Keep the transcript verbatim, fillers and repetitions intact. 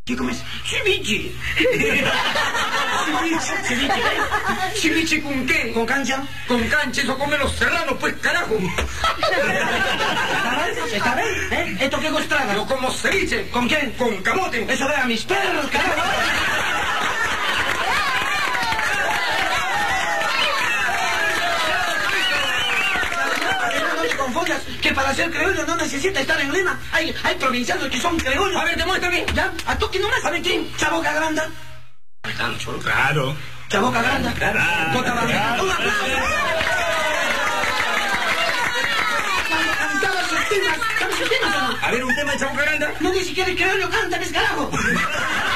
¿Qué comes? Ceviche. Ceviche. ¿Ceviche qué? ¿Ceviche con qué? ¿Con cancha? Con cancha, eso comen los serranos, pues, carajo. ¿Está bien? ¿Está bien? ¿Eh? ¿Esto qué costraga? Yo como ceviche. ¿Con quién? Con camote. Eso de a mis perros, carajo. Confundas que para ser criollo no necesita estar en Lima. Hay, hay provincianos que son criollos. A ver, demuéstrame. ¿Ya? ¿A tú quién nomás? ¿Saben quién? Chaboca Granda. Claro. Chaboca Granda. Claro. Bota Barriga. ¡Un aplauso! Cuando cantaba sus temas, ¿sabes sus temas o no? A ver, un tema de Chaboca Granda. No, ni siquiera el criollo canta, ¿ves, carajo?